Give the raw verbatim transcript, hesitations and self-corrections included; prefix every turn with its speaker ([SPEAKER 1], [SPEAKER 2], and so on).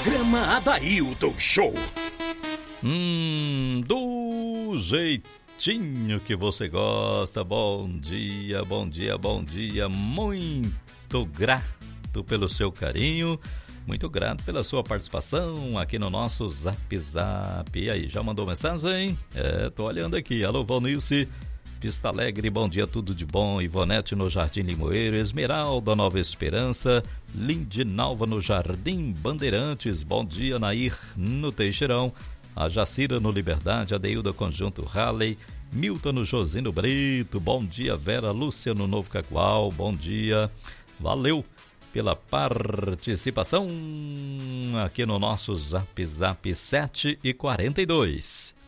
[SPEAKER 1] Programa Adailton Show.
[SPEAKER 2] Hum, do jeitinho que você gosta. Bom dia, bom dia, bom dia. Muito grato pelo seu carinho. Muito grato pela sua participação aqui no nosso Zap Zap. E aí, já mandou mensagem? É, tô olhando aqui. Alô, Valnice, Vista Alegre, bom dia, tudo de bom. Ivonete no Jardim Limoeiro, Esmeralda, Nova Esperança, Lindinalva no Jardim Bandeirantes, bom dia, Nair no Teixeirão, a Jacira no Liberdade, a Deilda Conjunto Halley, Milton no Josino Brito, bom dia, Vera Lúcia no Novo Cacoal, bom dia, valeu pela participação aqui no nosso Zap Zap sete e quarenta e dois.